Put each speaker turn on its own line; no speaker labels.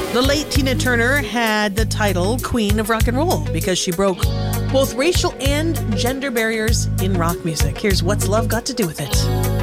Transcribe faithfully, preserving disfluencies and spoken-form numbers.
The late Tina Turner had the title Queen of Rock and Roll because she broke both racial and gender barriers in rock music. Here's What's Love Got to Do with It.